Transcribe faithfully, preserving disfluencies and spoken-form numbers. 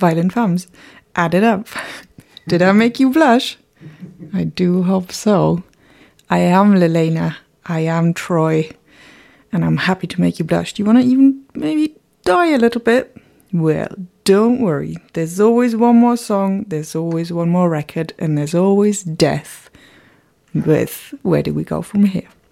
Violent Femmes. Add it up. Did I make you blush? I do hope so. I am Lelena. I am Troy. And I'm happy to make you blush. Do you want to even maybe die a little bit? Well, don't worry. There's always one more song. There's always one more record. And there's always death. With Where Do We Go From Here?